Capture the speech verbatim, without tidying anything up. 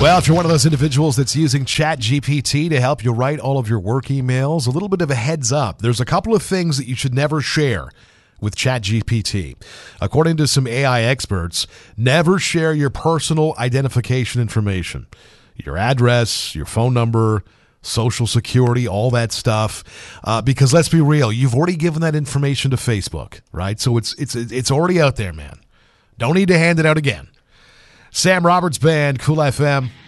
Well, if you're one of those individuals that's using ChatGPT to help you write all of your work emails, a little bit of a heads up. There's a couple of things that you should never share with ChatGPT. According to some A I experts, never share your personal identification information, your address, your phone number, social security, all that stuff. Uh, because let's be real, you've already given that information to Facebook, right? So it's it's it's already out there, man. Don't need to hand it out again. Sam Roberts Band, Cool F M.